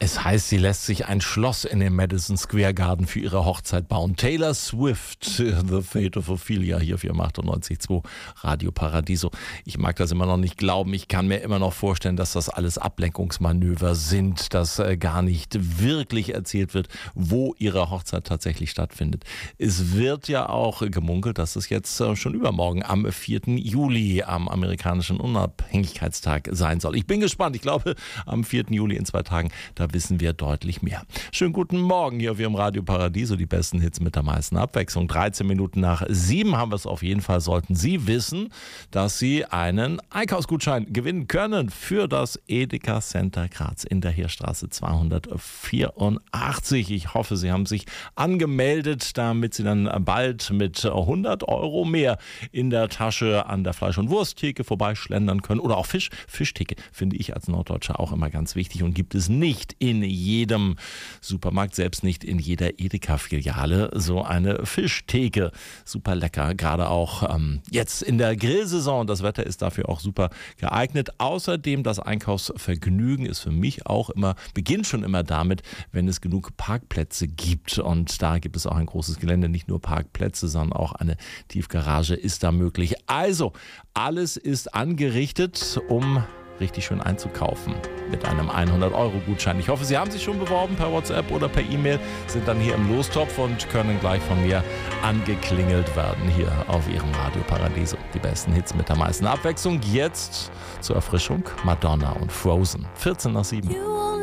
Es heißt, sie lässt sich ein Schloss in den Madison Square Garden für ihre Hochzeit bauen. Taylor Swift, The Fate of Ophelia, hier auf ihrem 98.2 Radio Paradiso. Ich mag das immer noch nicht glauben. Ich kann mir immer noch vorstellen, dass das alles Ablenkungsmanöver sind, dass gar nicht wirklich erzählt wird, wo ihre Hochzeit tatsächlich stattfindet. Es wird ja auch gemunkelt, dass es jetzt schon übermorgen am 4. Juli, am amerikanischen Unabhängigkeitstag sein soll. Ich bin gespannt. Ich glaube, am 4. Juli in 2 Tagen, da wissen wir deutlich mehr. Schönen guten Morgen hier auf Ihrem Radio Paradiso, die besten Hits mit der meisten Abwechslung. 13 Minuten nach 7 haben wir es auf jeden Fall. Sollten Sie wissen, dass Sie einen Einkaufsgutschein gewinnen können für das Edeka Center Graz in der Heerstraße 284. Ich hoffe, Sie haben sich angemeldet, damit Sie dann bald mit 100 Euro mehr in der Tasche an der Fleisch- und Wursttheke vorbeischlendern können. Oder auch Fischtheke, finde ich als Norddeutscher auch immer ganz wichtig und gibt es nicht in jedem Supermarkt, selbst nicht in jeder Edeka-Filiale, so eine Fischtheke. Super lecker, gerade auch jetzt in der Grillsaison. Das Wetter ist dafür auch super geeignet. Außerdem das Einkaufsvergnügen ist für mich auch immer, beginnt schon immer damit, wenn es genug Parkplätze gibt. Und da gibt es auch ein großes Gelände, nicht nur Parkplätze, sondern auch eine Tiefgarage ist da möglich. Also, alles ist angerichtet, um richtig schön einzukaufen mit einem 100-Euro-Gutschein. Ich hoffe, Sie haben sich schon beworben per WhatsApp oder per E-Mail, sind dann hier im Lostopf und können gleich von mir angeklingelt werden hier auf Ihrem Radio Paradiso. Die besten Hits mit der meisten Abwechslung. Jetzt zur Erfrischung Madonna und Frozen. 14 nach 7.